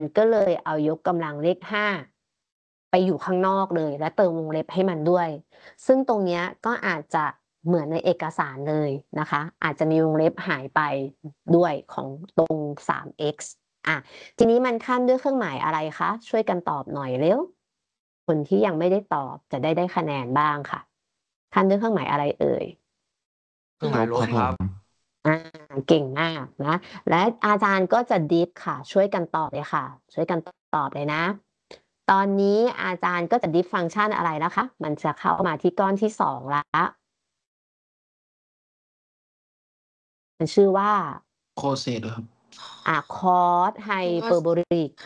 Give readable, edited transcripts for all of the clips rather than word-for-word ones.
ก็เลยเอายกกำลังเลข5ไปอยู่ข้างนอกเลยและเติมวงเล็บให้มันด้วยซึ่งตรงเนี้ยก็อาจจะเหมือนในเอกสารเลยนะคะอาจจะมีวงเล็บหายไปด้วยของตรง 3x ทีนี้มันขั้นด้วยเครื่องหมายอะไรคะช่วยกันตอบหน่อยเร็วคนที่ยังไม่ได้ตอบจะได้คะแนนบ้างค่ะขั้นด้วยเครื่องหมายอะไรเอ่ยเครื่องหมายลบครับเก่งมากนะและอาจารย์ก็จะดิฟค่ะช่วยกันตอบเลยค่ะช่วยกันตอบเลยนะตอนนี้อาจารย์ก็จะดิฟฟังก์ชันอะไรนะคะมันจะเข้ามาที่ก้อนที่2แล้วมันชื่อว่าโคเซตครับคอสไฮเปอร์โบลิก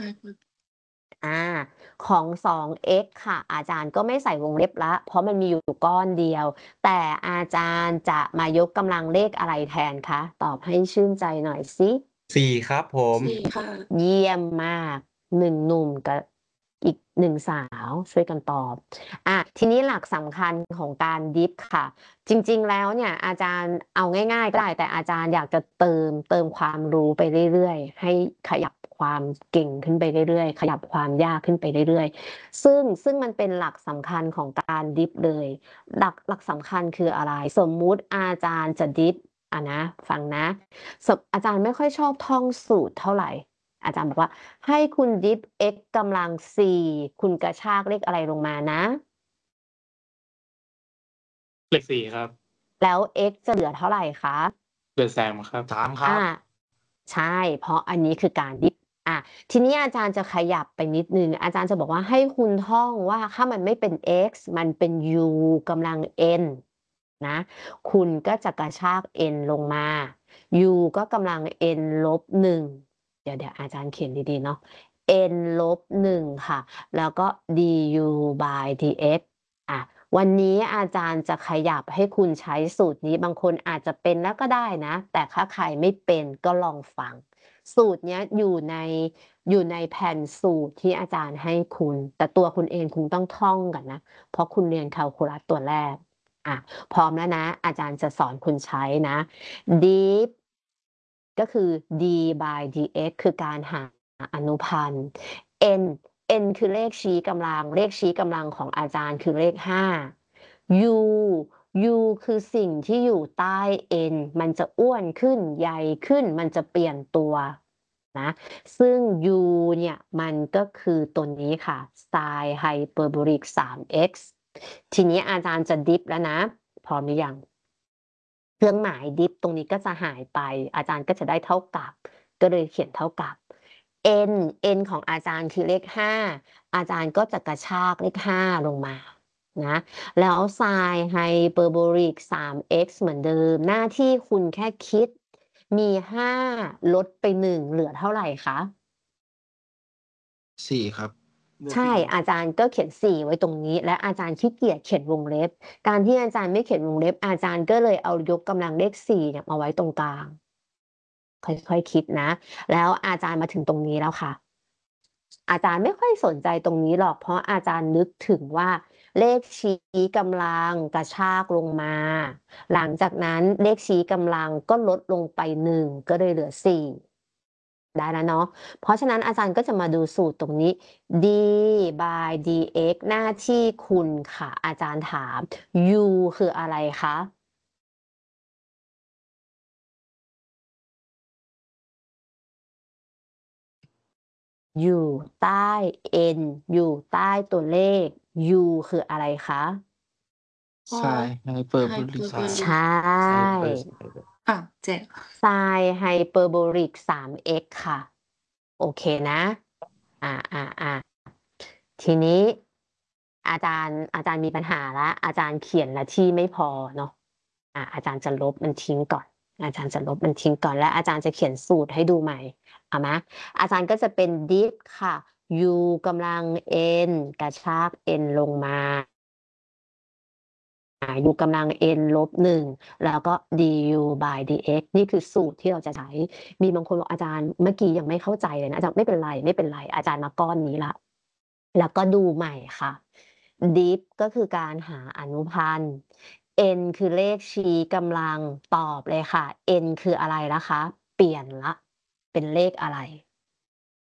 ของ 2x ค่ะอาจารย์ก็ไม่ใส่วงเล็บละเพราะมันมีอยู่ก้อนเดียวแต่อาจารย์จะมายกกำลังเลขอะไรแทนคะตอบให้ชื่นใจหน่อยสิ 4ครับผม 4ค่ะเยี่ยมมาก1หนุ่มกับอีก1สาวช่วยกันตอบทีนี้หลักสำคัญของการดิฟค่ะจริงๆแล้วเนี่ยอาจารย์เอาง่ายๆก็ได้แต่อาจารย์อยากจะเติมความรู้ไปเรื่อยๆให้ขยับความเก่งขึ้นไปเรื่อยๆขยับความยากขึ้นไปเรื่อยๆซึ่งมันเป็นหลักสำคัญของการดิฟเลยหลักสำคัญคืออะไรสมมุติอาจารย์จะดิฟนะฟังนะอาจารย์ไม่ค่อยชอบท่องสูตรเท่าไหร่อาจารย์บอกว่าให้คุณดิฟ x กำลัง4คุณกระชากเลขอะไรลงมานะเลข4ครับแล้ว x จะเหลือเท่าไหร่คะเหลือ3ครับ 3ครับใช่เพราะอันนี้คือการดิฟทีนี้อาจารย์จะขยับไปนิดนึงอาจารย์จะบอกว่าให้คุณท่องว่าถ้ามันไม่เป็น x มันเป็น u กำลัง n นะคุณก็จะกระชาก n ลงมา u ก็กำลัง n ลบ1เดี๋ยวอาจารย์เขียนดีๆเนาะ n ลบ1ค่ะแล้วก็ du by dx วันนี้อาจารย์จะขยับให้คุณใช้สูตรนี้บางคนอาจจะเป็นแล้วก็ได้นะแต่ถ้าใครไม่เป็นก็ลองฟังสูตรนี้อยู่ในแผ่นสูตรที่อาจารย์ให้คุณแต่ตัวคุณเองคุณต้องท่องก่อนนะเพราะคุณเรียนแคลคูลัสตัวแรกพร้อมแล้วนะอาจารย์จะสอนคุณใช้นะ deep ก็คือ d by dx คือการหาอนุพันธ์ n n คือเลขชี้กำลังเลขชี้กำลังของอาจารย์คือเลข5 u u คือสิ่งที่อยู่ใต้ n มันจะอ้วนขึ้นใหญ่ขึ้นมันจะเปลี่ยนตัวนะซึ่ง u เนี่ยมันก็คือตัวนี้ค่ะ sin hyperbolic 3x ทีนี้อาจารย์จะดิฟแล้วนะพร้อมหรือยังเครื่องหมายดิฟตรงนี้ก็จะหายไปอาจารย์ก็จะได้เท่ากับก็เลยเขียนเท่ากับ n ของอาจารย์คือเลข5อาจารย์ก็จะกระชากเลข5ลงมานะแล้ว sin hyperbolic 3x เหมือนเดิมหน้าที่คุณแค่คิดมี5ลดไป1เหลือเท่าไหร่คะ 4ครับใช่อาจารย์ก็เขียน4ไว้ตรงนี้และอาจารย์ขี้เกียจเขียนวงเล็บการที่อาจารย์ไม่เขียนวงเล็บอาจารย์ก็เลยเอายกกำลังเลข4เนี่ยมาไว้ตรงกลางค่อยๆคิดนะแล้วอาจารย์มาถึงตรงนี้แล้วค่ะอาจารย์ไม่ค่อยสนใจตรงนี้หรอกเพราะอาจารย์นึกถึงว่าเลขชี้กำลังกระชากลงมาหลังจากนั้นเลขชี้กำลังก็ลดลงไป1ก็เลยเหลือ4ได้แล้วเนาะเพราะฉะนั้นอาจารย์ก็จะมาดูสูตรตรงนี้ d by dx หน้าที่คุณค่ะอาจารย์ถาม u คืออะไรคะอยู่ใต้ n อยู่ใต้ตัวเลข u คืออะไรคะไซน์ไฮเปอร์โบลิกใช่แจ้ง sin hyperbolic 3x ค่ะ โอเคนะอ่าอ่าอ่าทีนี้อาจารย์มีปัญหาแล้วอาจารย์เขียนละที่ไม่พอเนาะอาจารย์จะลบมันทิ้งก่อนอาจารย์จะลบมันทิ้งก่อนและอาจารย์จะเขียนสูตรให้ดูใหม่เอาไหมอาจารย์ก็จะเป็น diff ค่ะ u กำลัง n กระชาก n ลงมาu กำลัง n ลบ1แล้วก็ du by dx นี่คือสูตรที่เราจะใช้มีบางคนบอกอาจารย์เมื่อกี้ยังไม่เข้าใจเลยนะอาจารย์ไม่เป็นไรอาจารย์มาก้อนนี้ละแล้วก็ดูใหม่ค่ะ diff ก็คือการหาอนุพันธ์ n คือเลขชี้กำลังตอบเลยค่ะ n คืออะไรนะคะเปลี่ยนละเป็นเลขอะไร